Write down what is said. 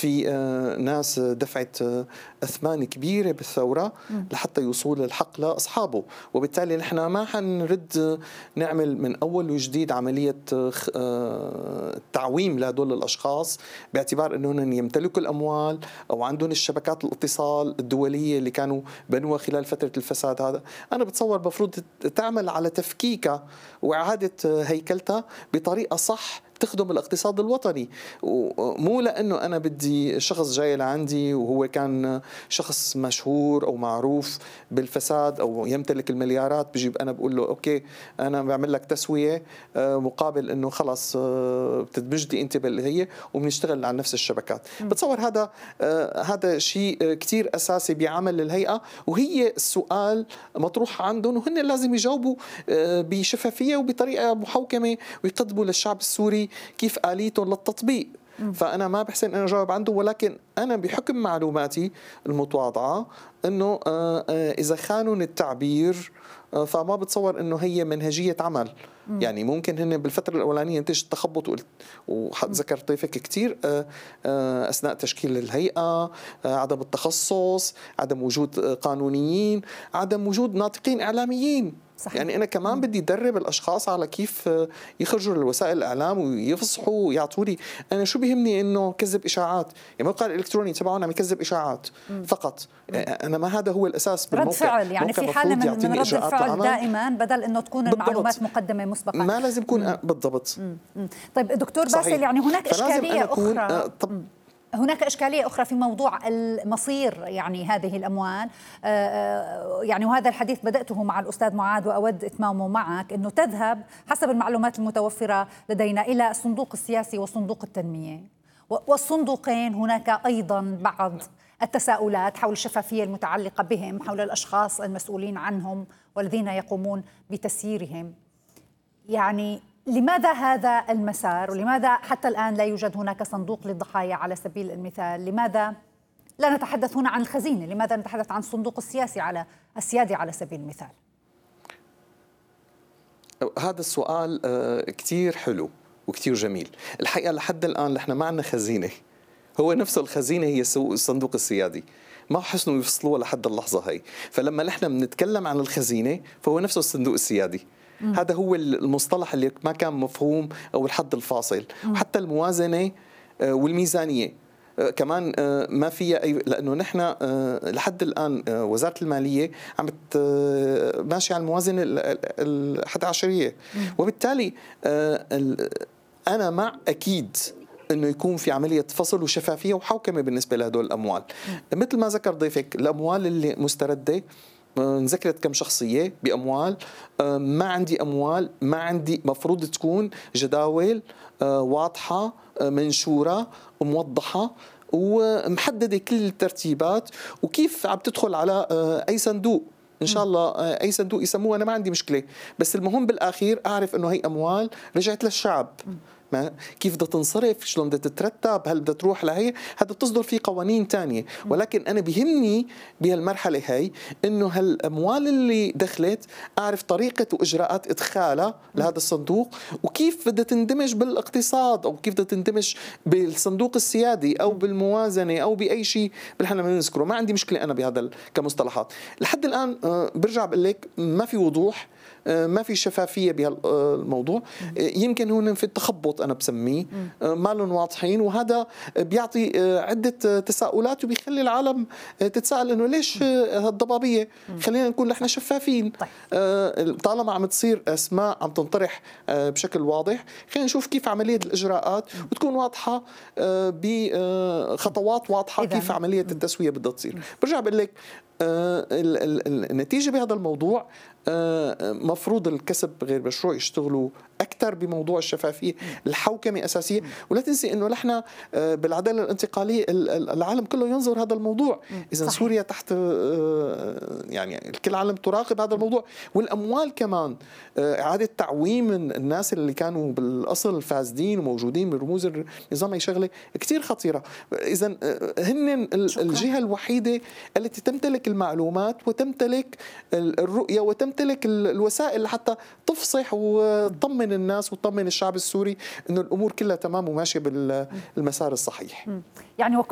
في ناس دفعت أثمان كبيرة بالثورة لحتى يوصل الحق لأصحابه، وبالتالي نحن ما حنرد نعمل من أول وجديد عملية تعويم لهدول الأشخاص باعتبار أنهم يمتلكوا الأموال أو عندهم الشبكات الاتصال الدولية اللي كانوا بنوها خلال فترة الفساد. هذا أنا بتصور مفروض تعمل على تفكيكها وإعادة هيكلتها بطريقة صح تخدم الاقتصاد الوطني، ومو لأنه أنا بدي شخص جاي لعندي وهو كان شخص مشهور أو معروف بالفساد أو يمتلك المليارات بجيب أنا بقول له أوكي أنا بعمل لك تسوية مقابل أنه خلص بتدمجدي أنت باللي هي وبنشتغل على نفس الشبكات. بتصور هذا شيء كتير أساسي بعمل الهيئة، وهي السؤال مطروح عندهم وهن لازم يجاوبوا بشفافية وبطريقة محوكمة ويقدموا للشعب السوري كيف آليتهم للتطبيق. فأنا ما بحسن أنا أجاوب عنده، ولكن أنا بحكم معلوماتي المتواضعة أنه إذا خانون التعبير فما بتصور أنه هي منهجية عمل. يعني ممكن هن بالفترة الأولانية نتيجة التخبط وذكر ضيفك كتير أثناء تشكيل الهيئة، عدم التخصص، عدم وجود قانونيين، عدم وجود ناطقين إعلاميين. صحيح. يعني أنا كمان بدي أدرب الأشخاص على كيف يخرجوا لوسائل الإعلام ويفصحوا ويعطوا لي. أنا شو بيهمني إنه كذب إشاعات، يعني الموقع الإلكتروني تبعنا عم يكذب إشاعات فقط. أنا ما هذا هو الأساس بالموقع. رد فعل يعني في حالة من رد الفعل دائما بدل إنه تكون بالضبط. المعلومات مقدمة مسبقا، ما لازم يكون بالضبط. طيب دكتور باسل، يعني هناك إشكالية أخرى. هناك إشكالية أخرى في موضوع المصير يعني هذه الأموال، يعني وهذا الحديث بدأته مع الأستاذ معاذ وأود إتمامه معك، أنه تذهب حسب المعلومات المتوفرة لدينا إلى الصندوق السياسي وصندوق التنمية، والصندوقين هناك أيضا بعض التساؤلات حول الشفافية المتعلقة بهم، حول الأشخاص المسؤولين عنهم والذين يقومون بتسييرهم. يعني لماذا هذا المسار، ولماذا حتى الآن لا يوجد هناك صندوق للضحايا على سبيل المثال؟ لماذا لا نتحدث هنا عن الخزينة؟ لماذا نتحدث عن الصندوق السيادي على سبيل المثال؟ هذا السؤال كتير حلو وكتير جميل. الحقيقة لحد الآن نحن ما عندنا خزينة، هو نفسه الخزينة هي الصندوق السيادي، ما حسنوا يفصلوها لحد اللحظة هي. فلما نحن بنتكلم عن الخزينة فهو نفسه الصندوق السيادي. هذا هو المصطلح اللي ما كان مفهوم أو الحد الفاصل. وحتى الموازنة والميزانية كمان ما فيها لأنه نحن لحد الآن وزارة المالية عم ماشي على الموازنة ال11، وبالتالي أنا مع أكيد انه يكون في عمليه فصل وشفافيه وحوكمه بالنسبه لهدول الاموال. مثل ما ذكر ضيفك الاموال اللي مسترده نذكرت كم شخصيه باموال، ما عندي اموال، ما عندي، مفروض تكون جداول واضحه منشوره وموضحه ومحدده كل الترتيبات وكيف عم تدخل على اي صندوق. إن شاء الله أي صندوق يسموه أنا ما عندي مشكلة، بس المهم بالآخير أعرف أنه هي أموال رجعت للشعب. كيف بدها تنصرف، شلون بدها تترتب، هل بدها تروح لهي، هذا بتصدر فيه قوانين تانية. ولكن أنا بيهمني بهالمرحلة هي إنه هالأموال اللي دخلت أعرف طريقة وإجراءات إدخالها لهذا الصندوق وكيف بدها تندمج بالاقتصاد أو كيف بدها تندمج بالصندوق السيادي أو بالموازنة أو بأي شيء بالحنا بنذكره. ما عندي مشكلة أنا بهذا كمصطلحات. لحد الآن برجع بقول لك ما في وضوح، ما في شفافية بهالموضوع. يمكن هون في التخبط أنا بسميه، ما لهم واضحين، وهذا بيعطي عدة تساؤلات وبيخلي العالم تتساءل إنه ليش هالضبابية. خلينا نكون نحن شفافين. طالما عم تصير أسماء عم تنطرح بشكل واضح، خلينا نشوف كيف عملية الإجراءات وتكون واضحة بخطوات واضحة كيف عملية التسوية بدها تصير. برجع بقول لك النتيجة بهذا الموضوع مفروض الكسب غير مشروع يشتغلوا أكثر بموضوع الشفافية. الحوكمة أساسية، ولا تنسي أنه نحن بالعدالة الانتقالية العالم كله ينظر هذا الموضوع. إذا سوريا تحت يعني الكل العالم تراقب هذا الموضوع. والأموال كمان إعادة تعويم الناس اللي كانوا بالأصل فاسدين وموجودين برموز النظام، هي شغلة كتير خطيرة. إذا هن الجهة الوحيدة التي تمتلك المعلومات وتمتلك الرؤية وتمتلك الوسائل حتى تفصح وتطمن الناس وتطمن الشعب السوري إنه الأمور كلها تمام وماشية بالمسار الصحيح. يعني